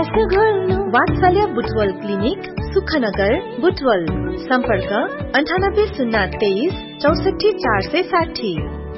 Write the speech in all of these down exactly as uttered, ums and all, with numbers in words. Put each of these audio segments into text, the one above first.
वात्सल्य बुटवल क्लिनिक सुखनगर बुटवल सम्पर्क अन्ठानब्बे शून्य तेइस चौसठी चार सय साठी।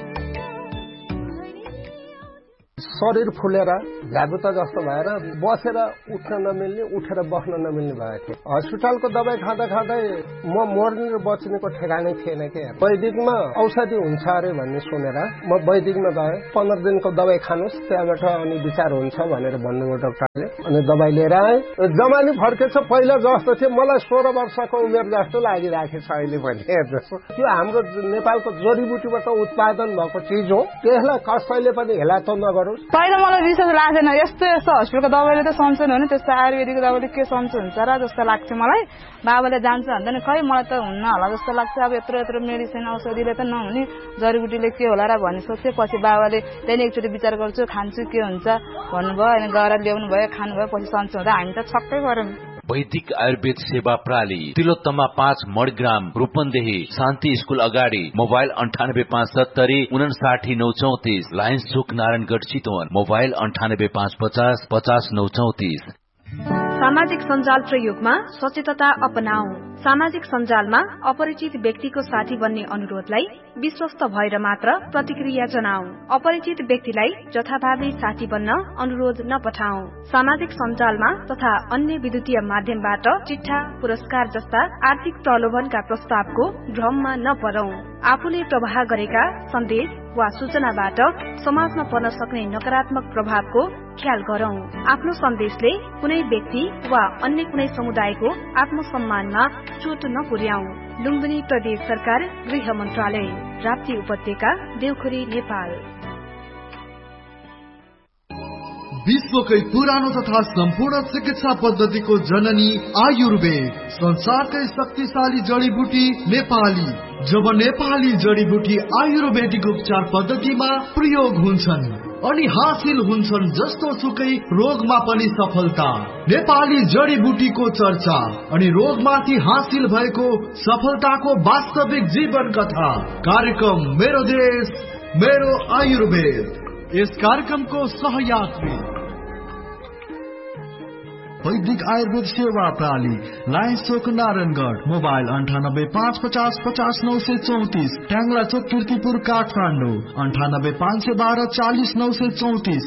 शरीर फुलेर झ्याबुता जस्तो भएर बसेर उठ्न नमिल्ने उठेर बस्न नमिल्ने भएको थियो। हस्पिटलको दबाई खाँदा खाँदै म मर्ने र बच्नेको ठेगानै थिएन के। वैदिकमा औषधि हुन्छ अरे भन्ने सुनेर म वैदिकमा गएँ। पन्ध्र दिनको दबाई खानुहोस् त्यहाँबाट अनि विचार हुन्छ भनेर भन्नुभयो डाक्टरले। अनि दबाई लिएर आएँ। जमानी फर्केछ पहिला जस्तो थियो मलाई सोह्र वर्षको उमेर जस्तो लागिराखेछ अहिले पनि हेर्नुहोस्। त्यो हाम्रो नेपालको जडीबुटीबाट उत्पादन भएको चिज हो। त्यसलाई कसैले पनि हेला त नगरोस्। पहिला मलाई विश्वास लाग्दैन यस्तो यस्तो हस्पिटलको दबाईले त सन्चो हुने त्यस्तो आयुर्वेदिकको दबाईले के सन्चो हुन्छ र जस्तो लाग्थ्यो मलाई। बाबाले जान्छ भन्दैन खै मलाई त हुन्न होला जस्तो लाग्छ। अब यत्रो यत्रो मेडिसिन औषधिले त नहुने जडीबुटीले के होला र भन्ने सोचेपछि बाबाले त्यहाँदेखि एकचोटि विचार गर्छु खान्छु के हुन्छ भन्नुभयो। अनि गएर ल्याउनु भयो खानुभयो पछि सन्चो हुँदा हामी त छक्कै गऱ्यौँ। वैदिक आयुर्वेद सेवा प्रणाली तिलोत्तमा पाँच मडग्राम रूपन्देही शान्ति स्कूल अगाडि। मोबाइल अन्ठानब्बे पाँच सत्तरी उनासाठी नौ चौतिस। लायन्स चोक नारायणगढ़ चितवन। मोबाइल अन्ठानब्बे पाँच पचास पचास नौ चौतिस। सामाजिक सञ्जाल प्रयोगमा सचेतता अपनाऊ। सामाजिक सञ्जालमा अपरिचित व्यक्तिको साथी बन्ने अनुरोधलाई विश्वस्त भएर मात्र प्रतिक्रिया जनाऊ। अपरिचित व्यक्तिलाई जथाभावी साथी बन्न अनुरोध नपठाऊ। सामाजिक सञ्जालमा तथा अन्य विद्युतीय माध्यमबाट चिट्ठा पुरस्कार जस्ता आर्थिक प्रलोभनका प्रस्तावको भ्रममा नपरौं। आफूले प्रवाह गरेका सन्देश वा सूचनाबाट समाजमा पर्न सक्ने नकारात्मक प्रभावको ख्याल गरौं। आफ्नो सन्देशले कुनै व्यक्ति वा अन्य कुनै समुदायको आत्मसम्मानमा चोट नपुर्याऊ। लुम्बिनी प्रदेश सरकार गृह मन्त्रालय राप्ती उपत्यका देवखुरी नेपाल। विश्वकै पुरानो तथा सम्पूर्ण चिकित्सा पद्धतिको जननी आयुर्वेद। संसारकै शक्तिशाली जडीबुटी नेपाली। जब नेपाली जडीबुटी आयुर्वेदिक उपचार पद्धतिमा प्रयोग हुन्छन् अनि हासिल हुन्छन् जस्तो सुकै रोगमा पनि सफलता। नेपाली जडीबुटीको चर्चा अनि रोगमाथि हासिल भएको सफलताको वास्तविक जीवन कथा। कार्यक्रम मेरो देश मेरो आयुर्वेद। यस कार्यक्रमको सहयात्री वैदिक आयुर्वेद सेवा प्रणाली लायन्स चोक नारायणगढ़। मोबाइल अंठानब्बे पाँच पचास पचास नौ सौ चौतीस। ट्याङ्ला चोक कीर्तिपुर काठमाडौँ अंठानब्बे पाँच सौ बारह चालीस नौ सौ चौतीस।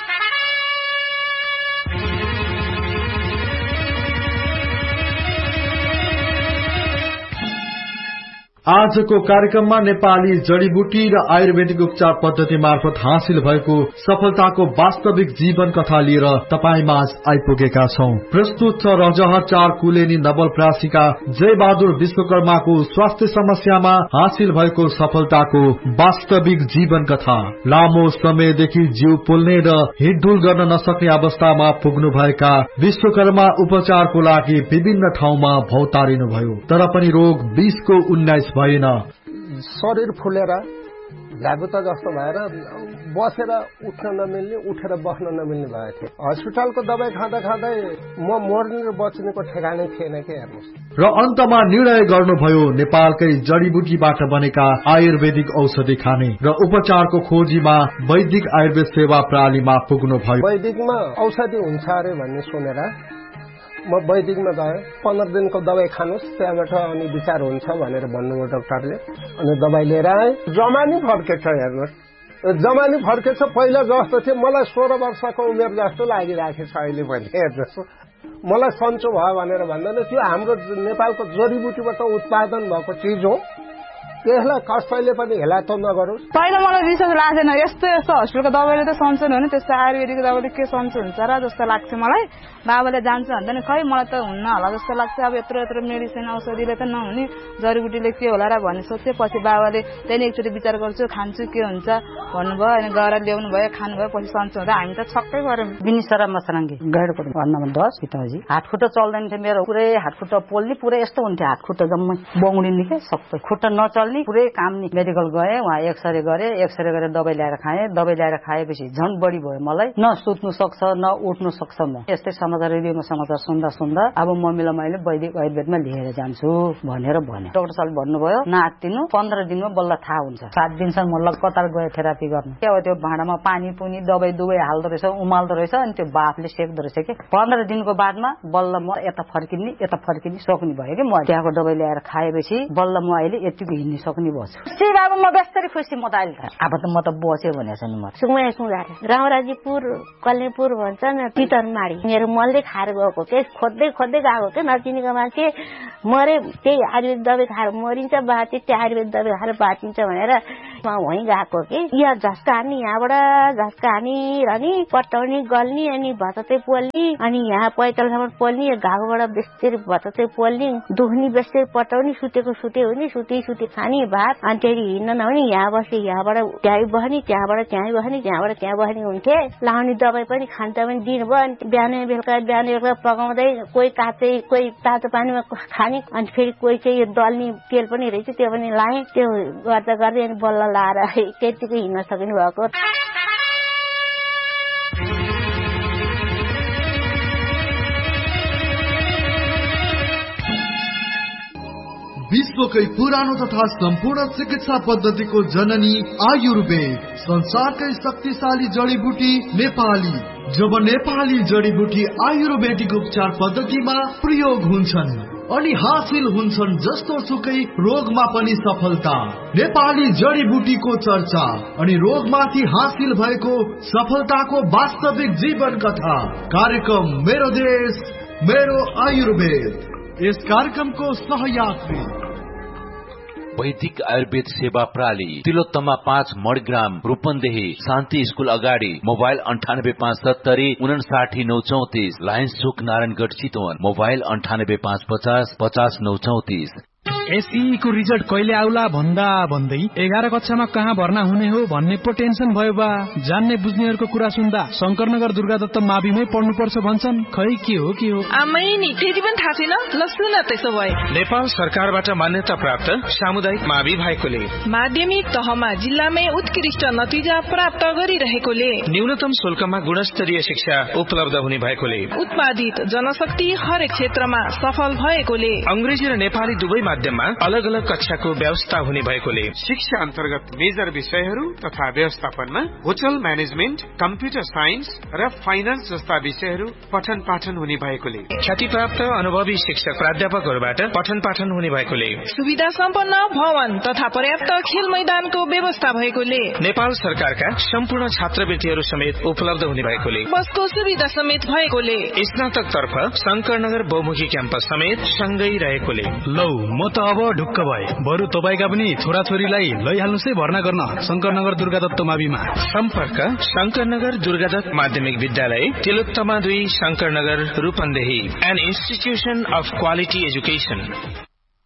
आजको कार्यक्रममा नेपाली जडीबुटी र आयुर्वेदिक उपचार पद्धति मार्फत हासिल भएको सफलताको वास्तविक जीवन कथा लिएर तपाईमाझ आइपुगेका छौं। प्रस्तुत छ रजहर चार कुलेनी नवलप्रासीका जय बहादुर विश्वकर्माको स्वास्थ्य समस्यामा हासिल भएको सफलताको वास्तविक जीवन कथा। लामो समयदेखि जिउ पोल्ने र हिँडडुल गर्न नसक्ने अवस्थामा पुग्नु भएका विश्वकर्मा उपचारको लागि विभिन्न ठाउँमा भौतारिनु भयो, तर पनि रोग बीसको उन्नाइस भएन। शरीर फुलेर झ्याबुता जस्तो भएर बसेर उठ्न नमिल्ने उठेर बस्न नमिल्ने भएको थियो। हस्पिटलको दबाई खाँदा खाँदै म मर्ने र बच्नेको ठेगानै थिएन के हेर्नुहोस्। र अन्तमा निर्णय गर्नुभयो नेपालकै जडीबुटीबाट बनेका आयुर्वेदिक औषधि खाने र उपचारको खोजीमा वैदिक आयुर्वेद सेवा प्रणालीमा पुग्नु भयो। वैदिकमा औषधि हुन्छ अरे भन्ने सुनेर म वैदिकमा गएँ। पन्ध्र दिनको दबाई खानुहोस् त्यहाँबाट अनि विचार हुन्छ भनेर भन्नुभयो डाक्टरले। अनि दबाई लिएर आएँ। जमानी फर्केछ हेर्नुहोस्। जमानी फर्केछ पहिला जस्तो थियो मलाई सोह्र वर्षको उमेर जस्तो लागिराखेछ अहिले पनि हेर्नुहोस्। मलाई सन्चो भयो भनेर भन्दैन। त्यो हाम्रो नेपालको जडीबुटीबाट उत्पादन भएको चिज हो। त्यसलाई कसैले पनि हेला त नगरोस्। पहिला मलाई विश्वास लाग्दैन यस्तो यस्तो हस्पिटलको दबाईले त सन्चो हुने त्यस्तो आयुर्वेदिकको दबाईले के सन्चो हुन्छ र जस्तो लाग्थ्यो मलाई। बाबाले जान्छ भन्दैन खै मलाई त हुन्न होला जस्तो लाग्छ। अब यत्रो यत्रो मेडिसिन औषधिले त नहुने जडीबुटीले के होला र भन्ने सोचेपछि बाबाले त्यहाँदेखि एकचोटि विचार गर्छु खान्छु के हुन्छ भन्नुभयो। अनि गएर ल्याउनु भयो खानुभयो पछि सन्चो हुँदा हामी त छक्कै गऱ्यौँ। बिनिसरा मसरङ्गी गैडको भन्नमा दस पिताजी हातखुट्टा चल्दैन थियो मेरो। पुरै हातखुट्टा पोल्ने पुरै यस्तो हुन्थ्यो। हातखुट्टा जम्मै बङ्गुडिने के सबै खुट्टा नचल्ने नि पुरै काम नि मेडिकल गए वहाँ एक्सरे गरे एक्सरे गरेर दबाई ल्याएर खाए दबाई ल्याएर खाएपछि झन् बढी भयो मलाई न सुत्नु सक्छ न उठ्नु सक्छ म यस्तै समाचार रेडियोमा समाचार सुन्दा सुन्दा अब मम्मीलाई मैले वैदिक आयुर्वेदमा लिएर जान्छु भनेर भने डाक्टर साहबले भन्नुभयो नआत्तिनु पन्ध्र दिनमा बल्ल थाहा हुन्छ सात दिनसम्म म लगातार गए थेरापी गर्न के हो त्यो भाँडामा पानी पुनी दबाई दुबै हाल्दो रहेछ उमाल्दो रहेछ अनि त्यो बाफले सेक्दो रहेछ के पन्ध्र दिनको बादमा बल्ल म यता फर्किने यता फर्किने सक्ने भयो कि म त्यहाँको दबाई ल्याएर खाएपछि बल्ल म अहिले यतिको हिँड्न सक्ने भएछु सिर अब म बेस्तरी खुसी म त अहिले त अब त म त बस्यो भनेछ नि म सुमया सुगार रामराजीपुर कल्नेपुर भन्छ न पितरमाडी मेरो मलले खाएर गएको के खोज्दै खोज्दै गएको के नचिनेको मान्छे मरे त्यही आयुर्वेद दबाई खाएर मरिन्छ बाँचे त्यही आयुर्वेद दबाई खाएर बाँचिन्छ भनेर म वहीँ गएको कि यहाँ झस्का हान्ने यहाँबाट झस्का हानी अनि पटाउने गल्ने अनि भतते पोल्ने अनि यहाँ पैतालसम्म पोल्ने घाउबाट बेस्तेर भतते पोल्ने दुख्ने बेस्तेर पटाउने सुतेको सुते हुने सुते सुते खाने भात अनि त्यही हिँड्न नहुने यहाँ बसे यहाँबाट त्यहीँ बस्ने त्यहाँबाट त्यहीँ बस्ने त्यहाँबाट त्यहाँ बस्ने हुन्थे लाउने दबाई पनि खान्छ पनि दिनुभयो अनि बिहान बेलुका बिहान बेलुका पकाउँदै कोही काँचै कोही तातो पानीमा खाने अनि फेरि कोही चाहिँ यो दल्ने तेल पनि रहेछ त्यो पनि लाएँ त्यो गर्दा गर्दै अनि बल्ल लाएर त्यतिकै हिँड्न सक्नु भएको विश्वकै पुरानो तथा सम्पूर्ण चिकित्सा पद्धतिको जननी आयुर्वेद संसारकै शक्तिशाली जडीबुटी नेपाली जब नेपाली जडीबुटी आयुर्वेदिक उपचार पद्धतिमा प्रयोग हुन्छन् अनि हासिल हुन्छन् जस्तो सुकै रोगमा पनि सफलता नेपाली जडीबुटीको चर्चा अनि रोगमाथि हासिल भएको सफलताको वास्तविक जीवन कथा कार्यक्रम मेरो देश मेरो आयुर्वेद यस कार्यक्रमको सहयात्री वैदिक आयुर्वेद सेवा प्रणाली तिलोत्तमा पाँच मणिग्राम रूपन्देही शान्ति स्कूल अगाडि मोबाइल अन्ठानब्बे पाँच सत्तरी उनासाठी नौ चौतिस लायन्स चोक नारायणगढ चितवन मोबाइल अन्ठानब्बे पाँच पचास पचास नौ चौतिस एसई को रिजल्ट कहिले आउला भन्दा भन्दै एघार कक्षामा कहाँ भर्ना हुने हो भन्ने पो टेन्सन भयो बा जान्ने बुझ्नेहरूको कुरा सुन्दा शंकरनगर दुर्गादत्त माविमै पढ्नुपर्छ भन्छन् खै के हो के हो आमै नि फेरि पनि थाहा छैन ल सुन त्यसो भए नेपाल सरकारबाट मान्यता प्राप्त सामुदायिक मावि भएकोले माध्यमिक तहमा जिल्लामै उत्कृष्ट नतिजा प्राप्त गरिरहेकोले न्यूनतम शुल्कमा गुणस्तरीय शिक्षा उपलब्ध हुने भएकोले उत्पादित जनशक्ति हरेक क्षेत्रमा सफल भएकोले अंग्रेजी र नेपाली दुवै माध्यममा अलग अलग कक्षाको व्यवस्था हुने भएकोले शिक्षा अन्तर्गत मेजर विषयहरू तथा व्यवस्थापनमा होटल म्यानेजमेन्ट कम्प्युटर साइन्स र फाइनान्स जस्ता विषयहरू पठन पाठन हुने भएकोले ख्यातिप्राप्त अनुभवी शिक्षक प्राध्यापकहरूबाट पठन पाठन हुने भएकोले सुविधा सम्पन्न भवन तथा पर्याप्त खेल मैदानको व्यवस्था भएकोले नेपाल सरकारका सम्पूर्ण छात्रवृत्तिहरू समेत उपलब्ध हुने भएकोले बसको सुविधा समेत भएकोले स्नातक तर्फ शंकरनगर बहुमुखी क्याम्पस समेत सँगै रहेकोले लौ म त अब ढुक्क भए बरु तपाईका पनि छोराछोरीलाई लैहाल्नुस् है भर्ना गर्न शंकरनगर दुर्गादत्त माविमा सम्पर्क शंकरनगर दुर्गादत्त माध्यमिक विद्यालय तिलोत्तमा दुई Shankar Nagar Rupandehi an institution of quality education.